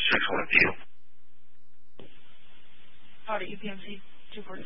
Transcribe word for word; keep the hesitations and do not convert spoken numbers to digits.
six one with you. Howdy, U P M C two four two.